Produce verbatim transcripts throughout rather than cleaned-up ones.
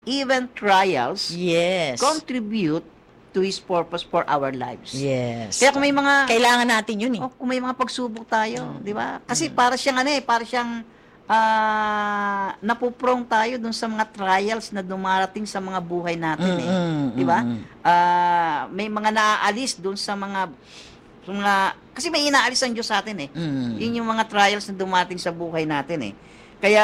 even trials Yes. contribute to His purpose for our lives. Yes. Kaya kung may mga Kailangan natin yun eh. oh, kung may mga pagsubok tayo, di ba? Kasi para siyang ano eh, para siyang ah napuprong tayo dun sa mga trials na dumarating sa mga buhay natin eh. Mm-mm, Di ba? mm-mm. Ah, may mga naaalis dun sa mga sa mga kasi may inaalis ang Diyos sa atin eh. Mm. Yun yung mga trials na dumating sa buhay natin eh. Kaya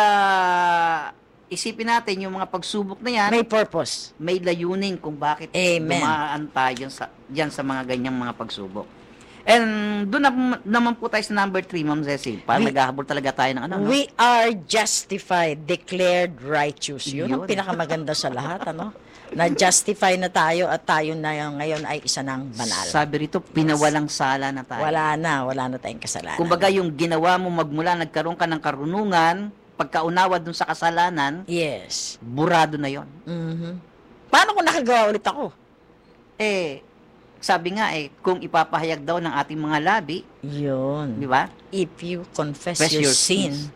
isipin natin yung mga pagsubok na yan, May purpose. may layunin kung bakit Amen. dumaan tayo dyan sa, dyan sa mga ganyang mga pagsubok. And doon na, naman po tayo sa number three, Ma'am Cecil. Parang We- naghahabol talaga tayo ng ano, no? We are justified, declared righteous. Yun ang Yun. pinakamaganda sa lahat, ano? Na-justify na tayo at tayo na ngayon ay isa ng banal. Sabi rito, pinawalang sala na tayo. Wala na, wala na tayong kasalanan. Kumbaga yung ginawa mo magmula, nagkaroon ka ng karunungan, pagkaunawa dun sa kasalanan, Yes. burado na yon. Mhm. Paano kung nakagawa ulit ako? Eh, sabi nga eh, kung ipapahayag daw ng ating mga labi, Yun. di ba? If you confess Confess your, your sin, sins.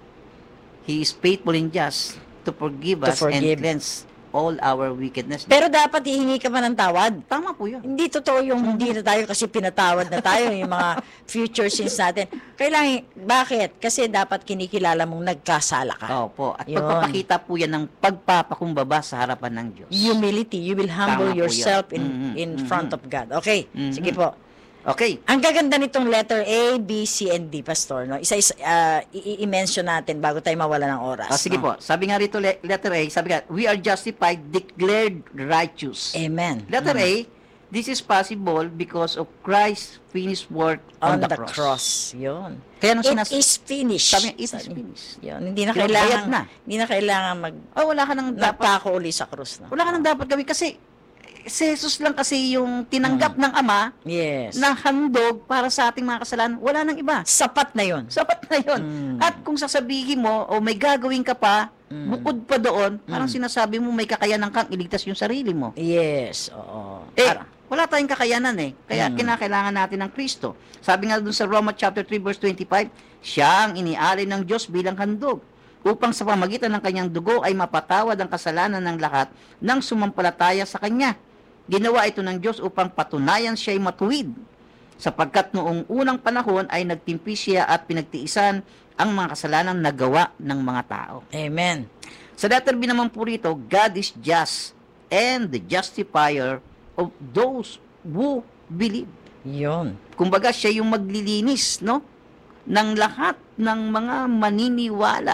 He is faithful and just to forgive To us forgive. and cleanse all our wickedness. pero dapat hihingi ka pa ng tawad. Tama po yun. Hindi totoo yung hindi na tayo kasi pinatawad na tayo yung mga future sins natin. Kailangan, bakit? Kasi dapat kinikilala mong nagkasala ka. Opo. At Yun. pagpapakita po yan ng pagpapakumbaba sa harapan ng Diyos. Humility. You will humble Tama po yourself yun. in Mhm, in mhm. front of God. Okay, Mhm. sige po. Okay. Ang gaganda nitong letter A, B, C, and D, Pastor. No? Isa-isa, ah, i- i- i-mention natin bago tayo mawala ng oras. Ah, sige no? po. Sabi nga rito, le- letter A, sabi nga, we are justified, declared righteous. Amen. Letter Mm. A, this is possible because of Christ's finished work On, on, the, cross. Yun. Kaya nung It sinas- is finished. Sabi niya, it is Sabi. finished. Yun. Hindi na Yung kailangan, bayad na. hindi na kailangan mag, Oh, wala ka nang dapat, nagpako uli sa krus. No? wala ka nang dapat gawin kasi si Jesus lang kasi yung tinanggap ng Ama Yes. na handog para sa ating mga kasalanan. Wala nang iba. Sapat na yun. Sapat na yun. Mm. At kung sasabihin mo, o may gagawin ka pa, Mm. bukod pa doon, parang sinasabi mo may kakayanan kang iligtas yung sarili mo. Yes. Oo. Eh, Para- wala tayong kakayanan eh. Kaya Mm. kinakailangan natin ng Kristo. Sabi nga dun sa Romans chapter three verse twenty-five, siya ang inialay ng Diyos bilang handog upang sa pamagitan ng kanyang dugo ay mapatawad ang kasalanan ng lahat ng sumampalataya sa kanya. Ginawa ito ng Diyos upang patunayan siya'y matuwid, sapagkat noong unang panahon ay nagtimpi siya at pinagtiisan ang mga kasalanan na gawa ng mga tao. Amen. Sa letter B naman po rito, God is just and the justifier of those who believe. Yun. Kumbaga siya yung maglilinis, no? Ng lahat ng mga maniniwala.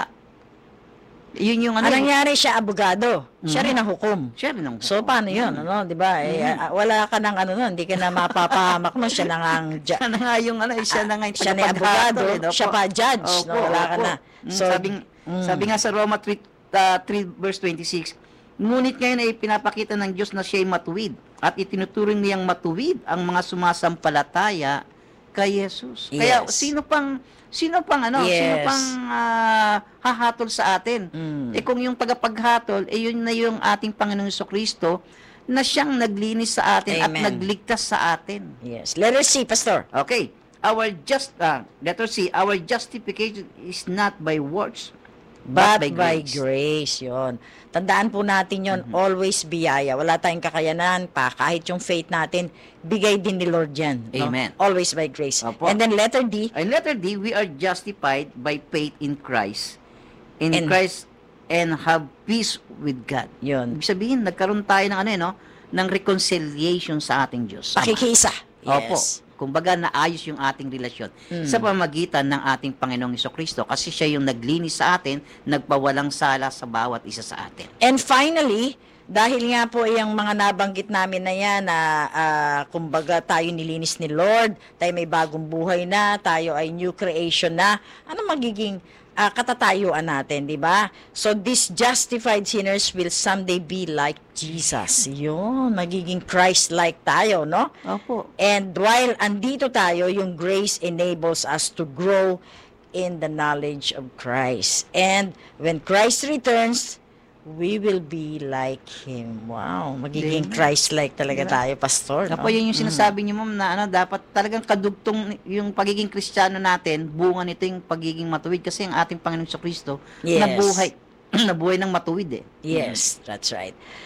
Yun yung ano. Ang nangyari siya, abogado. Siya Mhm. rin ang hukom. Siya rin ang So, paano yun? Ano, di ba? Eh, ah, wala ka ng ano nun, hindi ka na mapapahamak mo. Siya na nga ang ju- siya na nga yung ano, siya na nga yung siya na yung abogado, tagapaghatol, eh, no? siya pa judge. Opo, no? Wala ka opo. na. Mm, So, sabi, mm. sabi nga sa Roma three, uh, three verse twenty-six, ngunit ngayon ay pinapakita ng Diyos na siya'y matuwid at itinuturing niyang matuwid ang mga sumasampalataya kay Jesus. Kaya Yes. sino pang sino pang ano, Yes. sino pang ah, hahatol sa atin? Mm. Eh kung yung tagapaghatol, eh yun na yung ating Panginoong Jesucristo na siyang naglinis sa atin at Amen. nagligtas sa atin. Yes. Letter C, Pastor. Okay. Our just uh, letter C, our justification is not by works But by, grace. Yun. Tandaan po natin yon, Mm-hmm. always biyaya. Wala tayong kakayanan pa. Kahit yung faith natin, bigay din ni Lord yan. no? Amen. Always by grace. Opo. And then letter D, In letter D, we are justified by faith in Christ. In And- Christ and have peace with God. yun. Ibig sabihin, nagkaroon tayo ng ano eh, no? Ng reconciliation sa ating Diyos. Ama. Pakikisa. Opo. Yes. Kumbaga, naayos yung ating relasyon Mm. sa pamagitan ng ating Panginoong Jesucristo kasi siya yung naglinis sa atin, nagpawalang sala sa bawat isa sa atin. And finally, dahil nga po yung mga nabanggit namin na yan na ah, kumbaga tayo nilinis ni Lord, tayo may bagong buhay na, tayo ay new creation na, ano magiging ah, katatayuan natin, di ba? So these justified sinners will someday be like Jesus. Yun, magiging Christ-like tayo, no? Opo. And while andito tayo, yung grace enables us to grow in the knowledge of Christ. And when Christ returns, we will be like Him. Wow, magiging Amen. Christ-like talaga Diba? tayo, Pastor. Apo, yun yung sinasabi niyo, ma'am, na ano, dapat talagang kadugtong yung pagiging Kristiyano natin, bunga nito yung pagiging matuwid kasi ang ating Panginoong Jesucristo Yes. nabuhay nabuhay ng matuwid eh. Yes, that's right.